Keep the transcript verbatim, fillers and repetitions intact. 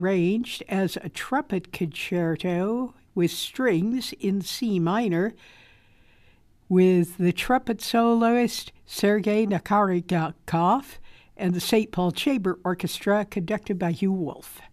arranged as a trumpet concerto with strings in C minor, with the trumpet soloist Sergei Nakarikov and the Saint Paul Chamber Orchestra conducted by Hugh Wolf.